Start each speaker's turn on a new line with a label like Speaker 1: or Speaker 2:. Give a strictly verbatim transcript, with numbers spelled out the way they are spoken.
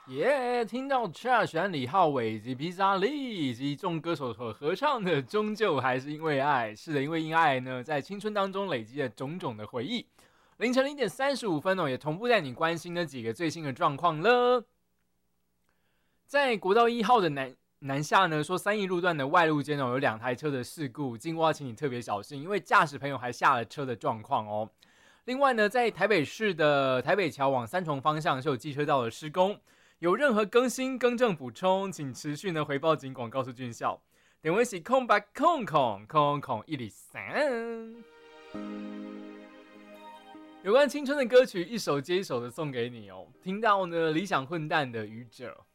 Speaker 1: 耶、yeah, 听到 Trash 和李浩伟以及披萨利以及众歌手所合唱的，终究还是因为爱。是的，因为因爱呢，在青春当中累积了种种的回忆。凌晨零点三十五分哦，也同步带你关心那几个最新的状况了。在国道一号的南南下呢，说三义路段的外路间哦，有两台车的事故，经过要请你特别小心，因为驾驶朋友还下了车的状况哦。另外呢，在台北市的台北桥往三重方向是有机车道的施工。有任何更新、更正、补充，请持续呢回报警广告诉军校。点位是空白空空空空一里三。有关青春的歌曲，一首接一首的送给你哦。听到呢，理想混蛋的愚者，